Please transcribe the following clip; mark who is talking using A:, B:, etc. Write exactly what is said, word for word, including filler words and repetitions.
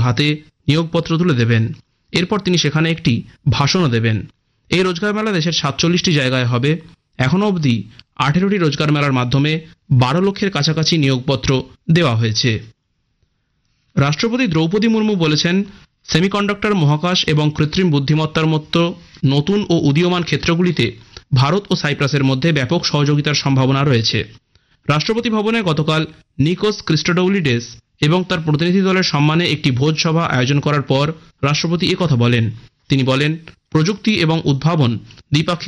A: হাতে নিয়োগপত্র তুলে দেবেন। এরপর তিনি সেখানে একটি ভাষণও দেবেন। এই রোজগার মেলা দেশের সাতচল্লিশটি জায়গায় হবে। এখনও অবধি আঠেরোটি রোজগার মেলার মাধ্যমে বারো লক্ষের কাছাকাছি নিয়োগপত্র দেওয়া হয়েছে। রাষ্ট্রপতি দ্রৌপদী মুর্মু বলেছেন, সেমিকন্ডাক্টর, মহাকাশ এবং কৃত্রিম বুদ্ধিমত্তার মতো নতুন ও উদীয়মান ক্ষেত্রগুলিতে ভারত ও সাইপ্রাসের মধ্যে ব্যাপক সহযোগিতার সম্ভাবনা রয়েছে। রাষ্ট্রপতি ভবনে গতকাল নিকোস ক্রিস্টোডৌলিডেস এবং তার প্রতিনিধি দলের সম্মানে একটি ভোজসভা আয়োজন করার পর রাষ্ট্রপতি একথা বলেন। তিনি বলেন, প্রযুক্তি এবং উদ্ভাবন দ্বিপাক্ষিক